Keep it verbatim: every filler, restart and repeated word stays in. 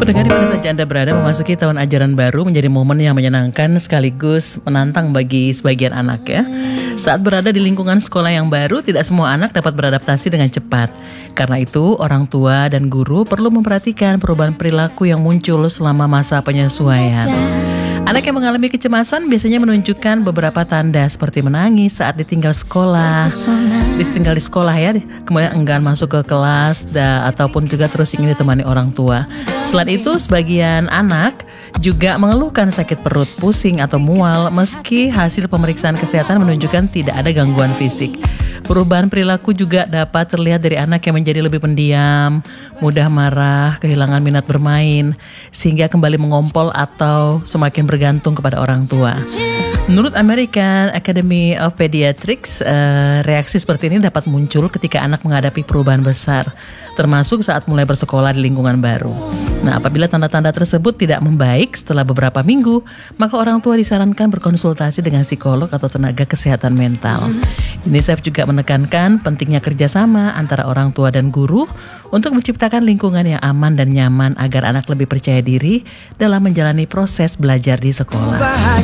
Pendengar di mana saja Anda berada, memasuki tahun ajaran baru menjadi momen yang menyenangkan sekaligus menantang bagi sebagian anak ya. Saat berada di lingkungan sekolah yang baru, tidak semua anak dapat beradaptasi dengan cepat. Karena itu, orang tua dan guru perlu memperhatikan perubahan perilaku yang muncul selama masa penyesuaian. Anak yang mengalami kecemasan biasanya menunjukkan beberapa tanda seperti menangis saat ditinggal sekolah, ditinggal di sekolah ya, kemudian enggan masuk ke kelas, da, ataupun juga terus ingin ditemani orang tua. Selain itu, sebagian anak juga mengeluhkan sakit perut, pusing atau mual meski hasil pemeriksaan kesehatan menunjukkan tidak ada gangguan fisik. Perubahan perilaku juga dapat terlihat dari anak yang menjadi lebih pendiam, mudah marah, kehilangan minat bermain, sehingga kembali mengompol atau semakin bergantung kepada orang tua. Menurut American Academy of Pediatrics, uh, reaksi seperti ini dapat muncul ketika anak menghadapi perubahan besar, termasuk saat mulai bersekolah di lingkungan baru. Nah, apabila tanda-tanda tersebut tidak membaik setelah beberapa minggu, maka orang tua disarankan berkonsultasi dengan psikolog atau tenaga kesehatan mental. UNICEF juga menekankan pentingnya kerjasama antara orang tua dan guru untuk menciptakan lingkungan yang aman dan nyaman agar anak lebih percaya diri dalam menjalani proses belajar di sekolah.